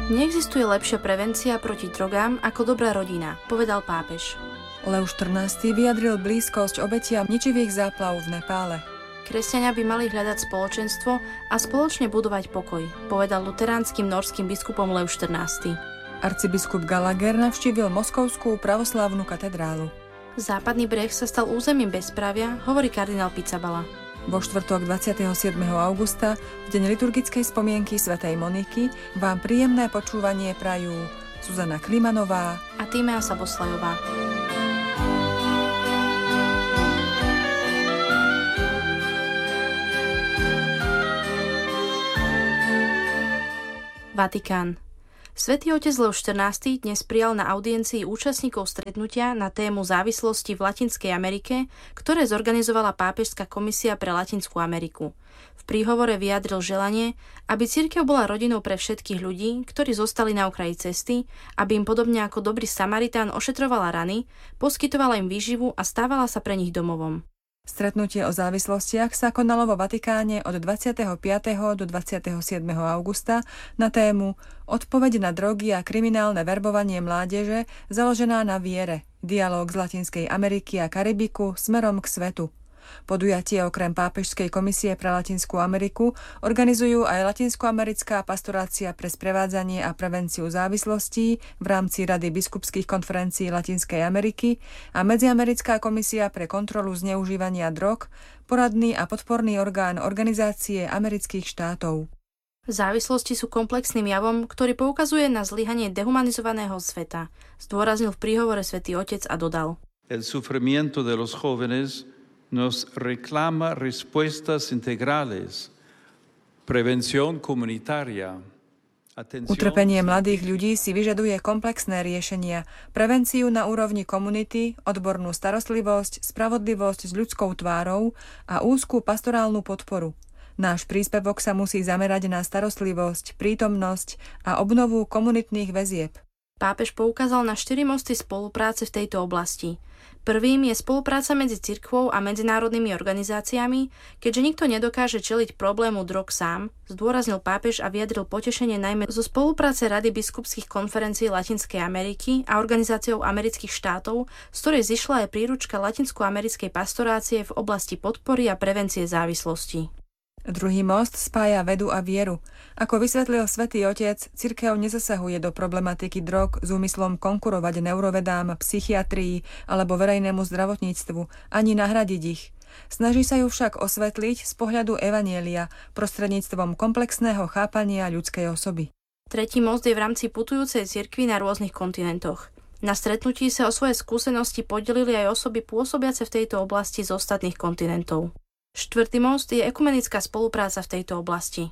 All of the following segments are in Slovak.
Neexistuje lepšia prevencia proti drogám ako dobrá rodina, povedal pápež. Leo XIV vyjadril blízkosť obetiam ničivých záplav v Nepále. Kresťania by mali hľadať spoločenstvo a spoločne budovať pokoj, povedal luteránskym norským biskupom Leo XIV. Arcibiskup Gallagher navštívil Moskovskú pravoslávnu katedrálu. Západný breh sa stal územím bezprávia, hovorí kardinál Pizzaballa. Vo štvrtok 27. augusta, v deň liturgickej spomienky svätej Moniky, vám príjemné počúvanie prajú Zuzana Klimanová a Tímea Saboslajová. Vatikán. Svätý otec Leo XIV dnes prijal na audiencii účastníkov stretnutia na tému závislosti v Latinskej Amerike, ktoré zorganizovala Pápežská komisia pre Latinskú Ameriku. V príhovore vyjadril želanie, aby cirkev bola rodinou pre všetkých ľudí, ktorí zostali na okraji cesty, aby im podobne ako dobrý Samaritán ošetrovala rany, poskytovala im výživu a stávala sa pre nich domovom. Stretnutie o závislostiach sa konalo vo Vatikáne od 25. do 27. augusta na tému Odpoveď na drogy a kriminálne verbovanie mládeže založená na viere. Dialóg z Latinskej Ameriky a Karibiku smerom k svetu. Podujatie okrem Pápežskej komisie pre Latinskú Ameriku organizujú aj Latinskoamerická pastorácia pre sprevádzanie a prevenciu závislostí v rámci Rady biskupských konferencií Latinskej Ameriky a Medziamerická komisia pre kontrolu zneužívania drog, poradný a podporný orgán Organizácie amerických štátov. Závislosti sú komplexným javom, ktorý poukazuje na zlyhanie dehumanizovaného sveta, zdôraznil v príhovore Svätý Otec a dodal: El sufrimiento de los jóvenes nos reclama respuestas integrales, prevención comunitaria. Utrpenie mladých ľudí si vyžaduje komplexné riešenia, prevenciu na úrovni komunity, odbornú starostlivosť, spravodlivosť s ľudskou tvárou a úzkú pastorálnu podporu. Náš príspevok sa musí zamerať na starostlivosť, prítomnosť a obnovu komunitných väzieb. Pápež poukázal na 4 mosty spolupráce v tejto oblasti. Prvým je spolupráca medzi cirkvou a medzinárodnými organizáciami, keďže nikto nedokáže čeliť problému drog sám, zdôraznil pápež a vyjadril potešenie najmä zo spolupráce Rady biskupských konferencií Latinskej Ameriky a Organizáciou amerických štátov, z ktorej zišla aj príručka latinskoamerickej pastorácie v oblasti podpory a prevencie závislosti. Druhý most spája vedu a vieru. Ako vysvetlil Svätý Otec, cirkev nezasahuje do problematiky drog s úmyslom konkurovať neurovedám, psychiatrii alebo verejnému zdravotníctvu, ani nahradiť ich. Snaží sa ju však osvetliť z pohľadu evanjelia prostredníctvom komplexného chápania ľudskej osoby. Tretí most je v rámci putujúcej cirkvi na rôznych kontinentoch. Na stretnutí sa o svoje skúsenosti podelili aj osoby pôsobiace v tejto oblasti z ostatných kontinentov. Štvrtý most je ekumenická spolupráca v tejto oblasti.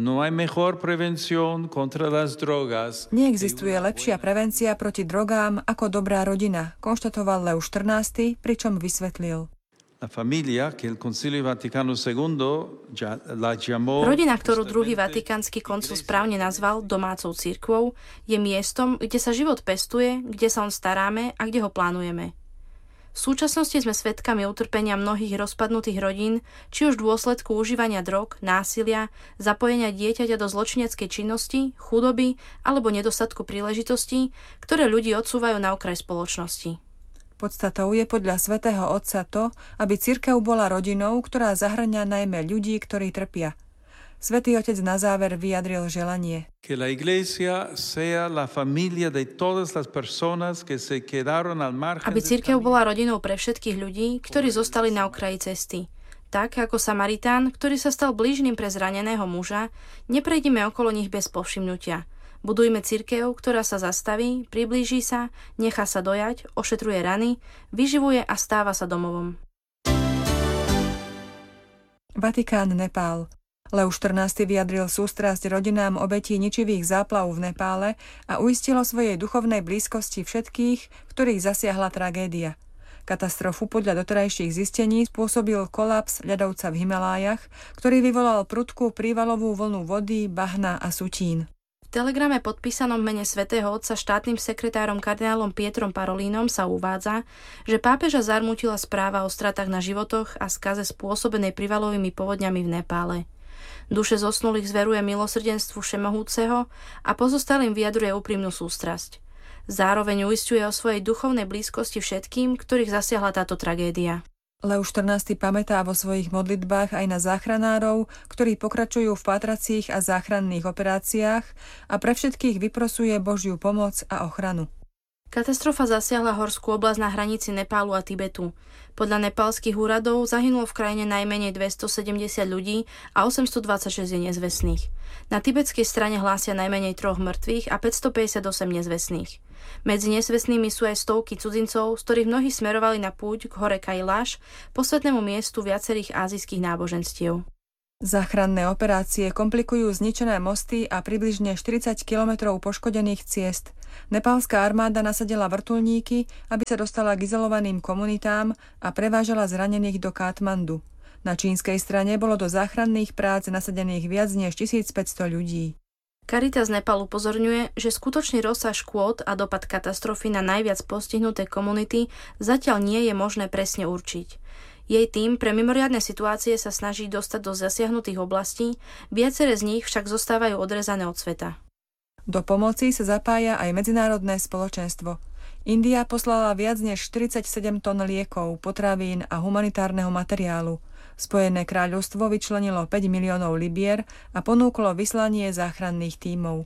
Neexistuje lepšia prevencia proti drogám ako dobrá rodina, konštatoval Leo XIV, pričom vysvetlil. Rodina, ktorú druhý Vatikánsky koncil správne nazval domácou cirkvou, je miestom, kde sa život pestuje, kde sa on staráme a kde ho plánujeme. V súčasnosti sme svedkami utrpenia mnohých rozpadnutých rodín, či už v dôsledku užívania drog, násilia, zapojenia dieťaťa do zločineckej činnosti, chudoby alebo nedostatku príležitostí, ktoré ľudí odsúvajú na okraj spoločnosti. Podstatou je podľa Svätého Otca to, aby cirkev bola rodinou, ktorá zahŕňa najmä ľudí, ktorí trpia. Svätý Otec na záver vyjadril želanie. Aby cirkev bola rodinou pre všetkých ľudí, ktorí zostali na okraji cesty. Tak ako Samaritán, ktorý sa stal blížnym pre zraneného muža, neprejdime okolo nich bez povšimnutia. Budujme cirkev, ktorá sa zastaví, priblíži sa, nechá sa dojať, ošetruje rany, vyživuje a stáva sa domovom. Vatikán, Nepál. Leo XIV vyjadril sústrasť rodinám obetí ničivých záplav v Nepále a uistil o svojej duchovnej blízkosti všetkých, ktorých zasiahla tragédia. Katastrofu podľa doterajších zistení spôsobil kolaps ľadovca v Himalájach, ktorý vyvolal prudkú prívalovú vlnu vody, bahna a sutín. V telegrame podpísanom v mene Svätého Otca štátnym sekretárom kardinálom Pietrom Parolínom sa uvádza, že pápeža zarmútila správa o stratách na životoch a skaze spôsobenej prívalovými povodňami v Nepále. Duše zosnulých zveruje milosrdenstvu Všemohúceho a pozostalým vyjadruje úprimnú sústrasť. Zároveň uisťuje o svojej duchovnej blízkosti všetkým, ktorých zasiahla táto tragédia. Leoš XIV pamätá vo svojich modlitbách aj na záchranárov, ktorí pokračujú v pátracích a záchranných operáciách a pre všetkých vyprosuje Božiu pomoc a ochranu. Katastrofa zasiahla horskú oblasť na hranici Nepálu a Tibetu. Podľa nepálskych úradov zahynulo v krajine najmenej 270 ľudí a 826 je nezvestných. Na tibetskej strane hlásia najmenej 3 mŕtvych a 558 nezvestných. Medzi nezvestnými sú aj stovky cudzincov, z ktorých mnohí smerovali na púť k hore Kailáš, posvätnému miestu viacerých ázijských náboženstiev. Záchranné operácie komplikujú zničené mosty a približne 40 kilometrov poškodených ciest. Nepálska armáda nasadila vrtuľníky, aby sa dostala k izolovaným komunitám a prevážala zranených do Katmandu. Na čínskej strane bolo do záchranných prác nasadených viac než 1500 ľudí. Caritas Nepal upozorňuje, že skutočný rozsah škôd a dopad katastrofy na najviac postihnuté komunity zatiaľ nie je možné presne určiť. Jej tím pre mimoriadne situácie sa snaží dostať do zasiahnutých oblastí, viaceré z nich však zostávajú odrezané od sveta. Do pomoci sa zapája aj medzinárodné spoločenstvo. India poslala viac než 47 tón liekov, potravín a humanitárneho materiálu. Spojené kráľovstvo vyčlenilo 5 miliónov libier a ponúklo vyslanie záchranných tímov.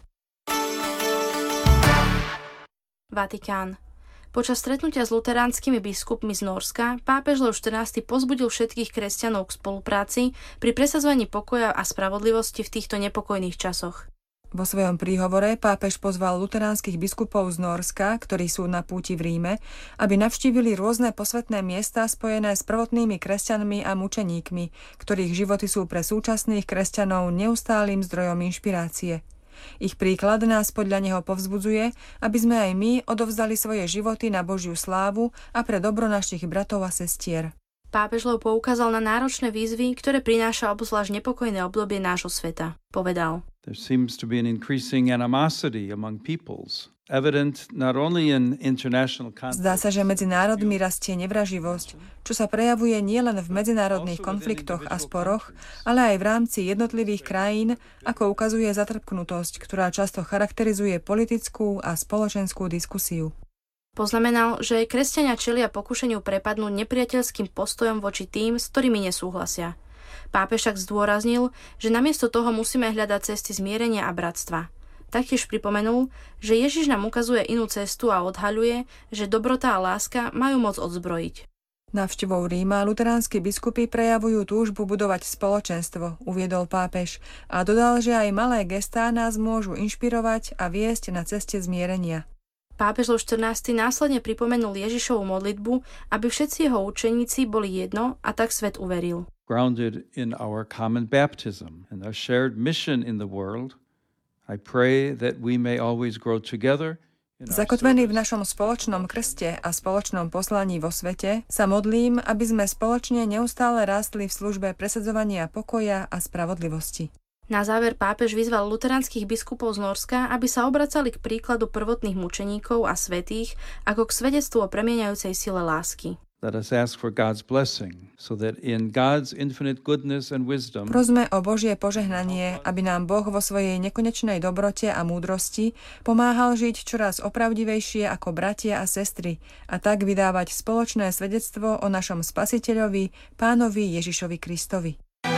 Vatikán. Počas stretnutia s luteránskymi biskupmi z Nórska pápež Leoš XIV pozbudil všetkých kresťanov k spolupráci pri presadzovaní pokoja a spravodlivosti v týchto nepokojných časoch. Vo svojom príhovore pápež pozval luteránskych biskupov z Nórska, ktorí sú na púti v Ríme, aby navštívili rôzne posvätné miesta spojené s prvotnými kresťanmi a mučeníkmi, ktorých životy sú pre súčasných kresťanov neustálym zdrojom inšpirácie. Ich príklad nás podľa neho povzbudzuje, aby sme aj my odovzdali svoje životy na Božiu slávu a pre dobro našich bratov a sestier. Pápež Leo poukázal na náročné výzvy, ktoré prináša obzvlášť nepokojné obdobie nášho sveta. Povedal: There seems to be an increasing animosity among peoples, evident not only in international conflicts. Zdá sa, že medzi národmi rastie nevraživosť, čo sa prejavuje nielen v medzinárodných konfliktoch a sporoch, ale aj v rámci jednotlivých krajín, ako ukazuje zatrpknutosť, ktorá často charakterizuje politickú a spoločenskú diskusiu. Poznamenal, že kresťania čelia pokušeniu prepadnúť nepriateľským postojom voči tým, s ktorými nesúhlasia. Pápež však zdôraznil, že namiesto toho musíme hľadať cesty zmierenia a bratstva. Taktiež pripomenul, že Ježiš nám ukazuje inú cestu a odhaľuje, že dobrota a láska majú moc odzbrojiť. Návštevou Ríma luteránsky biskupy prejavujú túžbu budovať spoločenstvo, uviedol pápež, a dodal, že aj malé gestá nás môžu inšpirovať a viesť na ceste zmierenia. Pápež Leoš XIV následne pripomenul Ježišovu modlitbu, aby všetci jeho učeníci boli jedno a tak svet uveril. Grounded in our common baptism and our shared mission in the world, I pray that we may always grow together. Zakotvený v našom spoločnom krste a spoločnom poslaní vo svete, sa modlím, aby sme spoločne neustále rástli v službe presadzovania pokoja a spravodlivosti. Na záver pápež vyzval luteránskych biskupov z Nórska, aby sa obracali k príkladu prvotných mučeníkov a svätých ako k svedectvu o premieňajúcej sile lásky. Let us ask for God's blessing, so that in God's infinite goodness and wisdom Prosme o Božie požehnanie, aby nám Boh vo svojej nekonečnej dobrote a múdrosti pomáhal žiť čoraz opravdivejšie ako bratia a sestry a tak vydávať spoločné svedectvo o našom Spasiteľovi, Pánovi Ježišovi Kristovi.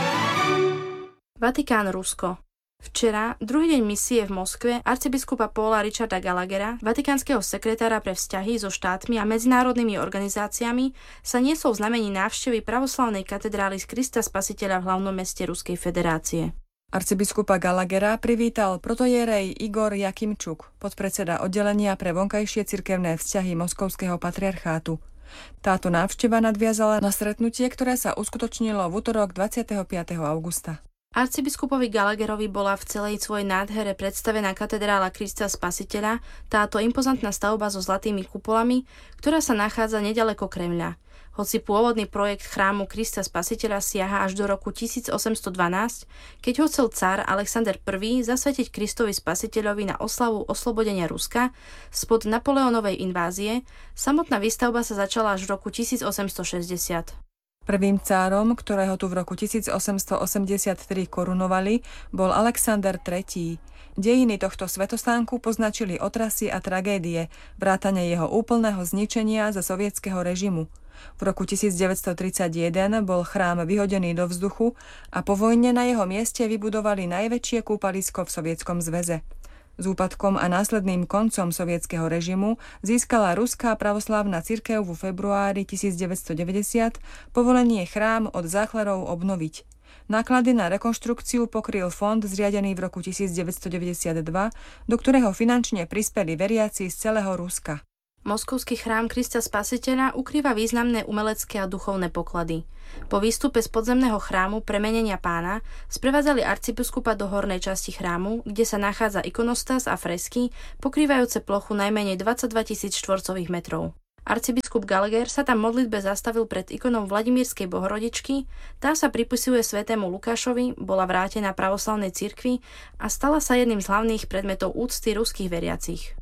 Vatikán, Rusko. Včera, druhý deň misie v Moskve, arcibiskupa Paula Richarda Gallaghera, vatikánskeho sekretára pre vzťahy so štátmi a medzinárodnými organizáciami, sa niesol v znamení návštevy pravoslavnej katedrály z Krista Spasiteľa v hlavnom meste Ruskej federácie. Arcibiskupa Gallaghera privítal protojerej Igor Jakimčuk, podpredseda oddelenia pre vonkajšie cirkevné vzťahy Moskovského patriarchátu. Táto návšteva nadviazala na stretnutie, ktoré sa uskutočnilo v utorok 25. augusta. Arcibiskupovi Gallagherovi bola v celej svojej nádhere predstavená katedrála Krista Spasiteľa, táto impozantná stavba so zlatými kupolami, ktorá sa nachádza neďaleko Kremľa. Hoci pôvodný projekt chrámu Krista Spasiteľa siaha až do roku 1812, keď ho chcel cár Alexander I zasvetiť Kristovi Spasiteľovi na oslavu oslobodenia Ruska spod Napoleónovej invázie, samotná výstavba sa začala až v roku 1860. Prvým cárom, ktorého tu v roku 1883 korunovali, bol Alexander III. Dejiny tohto svetostánku poznačili otrasy a tragédie, vrátane jeho úplného zničenia za sovietskeho režimu. V roku 1931 bol chrám vyhodený do vzduchu a po vojne na jeho mieste vybudovali najväčšie kúpalisko v Sovietskom zväze. S úpadkom a následným koncom sovietskeho režimu získala Ruská pravoslávna cirkev vo februári 1990 povolenie chrám od záchlerov obnoviť. Náklady na rekonštrukciu pokryl fond zriadený v roku 1992, do ktorého finančne prispeli veriaci z celého Ruska. Moskovský chrám Krista Spasiteľa ukrýva významné umelecké a duchovné poklady. Po výstupe z podzemného chrámu Premenenia Pána sprevádzali arcibiskupa do hornej časti chrámu, kde sa nachádza ikonostas a fresky, pokrývajúce plochu najmenej 22 000 štvorcových metrov. Arcibiskup Gallagher sa tam modlitbe zastavil pred ikonou Vladimírskej Bohorodičky, tá sa pripisuje svätému Lukášovi, bola vrátená pravoslavnej cirkvi a stala sa jedným z hlavných predmetov úcty ruských veriacich.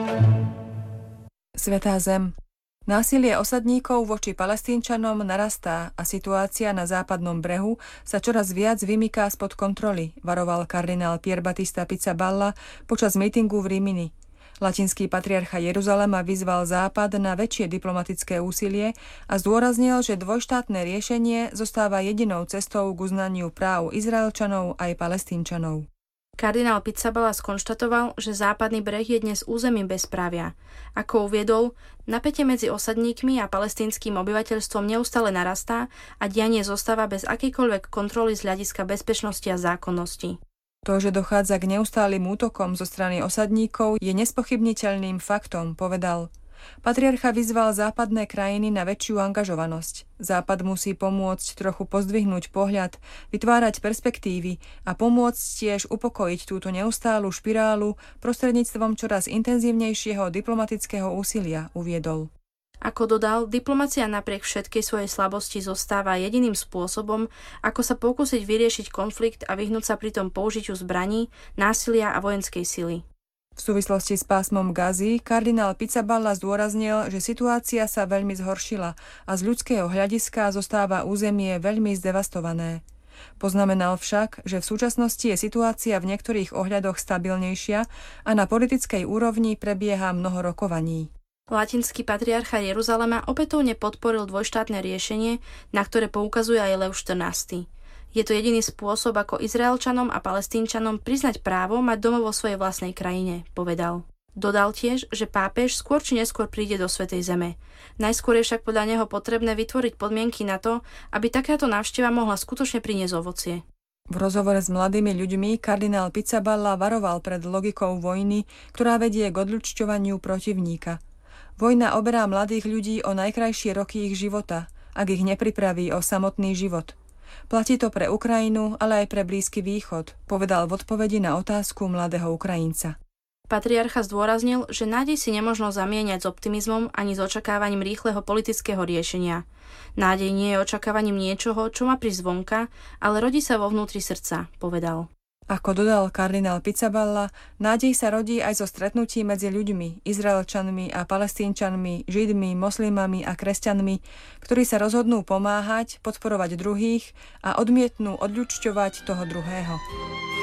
Svätá zem. Násilie osadníkov voči Palestínčanom narastá a situácia na západnom brehu sa čoraz viac vymyká spod kontroly, varoval kardinál Pier Battista Pizzaballa počas mítingu v Rimini. Latinský patriarcha Jeruzalema vyzval Západ na väčšie diplomatické úsilie a zdôraznil, že dvojštátne riešenie zostáva jedinou cestou k uznaniu práv Izraelčanov aj Palestínčanov. Kardinál Pizzaballa skonštatoval, že západný breh je dnes územím bezprávia. Ako uviedol, napätie medzi osadníkmi a palestínskym obyvateľstvom neustále narastá a dianie zostáva bez akejkoľvek kontroly z hľadiska bezpečnosti a zákonnosti. To, že dochádza k neustálym útokom zo strany osadníkov, je nespochybniteľným faktom, povedal. Patriarcha vyzval západné krajiny na väčšiu angažovanosť. Západ musí pomôcť trochu pozdvihnúť pohľad, vytvárať perspektívy a pomôcť tiež upokojiť túto neustálu špirálu prostredníctvom čoraz intenzívnejšieho diplomatického úsilia, uviedol. Ako dodal, diplomacia napriek všetkej svojej slabosti zostáva jediným spôsobom, ako sa pokúsiť vyriešiť konflikt a vyhnúť sa pritom použitiu zbraní, násilia a vojenskej sily. V súvislosti s pásmom Gazy kardinál Pizzaballa zdôraznil, že situácia sa veľmi zhoršila a z ľudského hľadiska zostáva územie veľmi zdevastované. Poznamenal však, že v súčasnosti je situácia v niektorých ohľadoch stabilnejšia a na politickej úrovni prebieha mnoho rokovaní. Latinský patriarcha Jeruzalema opätovne podporil dvojštátne riešenie, na ktoré poukazuje aj Lev XIV. Je to jediný spôsob, ako Izraelčanom a Palestínčanom priznať právo mať domov vo svojej vlastnej krajine, povedal. Dodal tiež, že pápež skôr či neskôr príde do Svätej Zeme. Najskôr je však podľa neho potrebné vytvoriť podmienky na to, aby takáto návšteva mohla skutočne priniesť ovocie. V rozhovore s mladými ľuďmi kardinál Pizzaballa varoval pred logikou vojny, ktorá vedie k odľučťovaniu protivníka. Vojna oberá mladých ľudí o najkrajšie roky ich života, ak ich nepripraví o samotný život. Platí to pre Ukrajinu, ale aj pre Blízky východ, povedal v odpovedi na otázku mladého Ukrajinca. Patriarcha zdôraznil, že nádej si nemožno zamieňať s optimizmom ani s očakávaním rýchleho politického riešenia. Nádej nie je očakávaním niečoho, čo má prísť zvonka, ale rodí sa vo vnútri srdca, povedal. Ako dodal kardinál Pizzaballa, nádej sa rodí aj zo stretnutí medzi ľuďmi, Izraelčanmi a Palestínčanmi, Židmi, moslimami a kresťanmi, ktorí sa rozhodnú pomáhať, podporovať druhých a odmietnú odľučťovať toho druhého.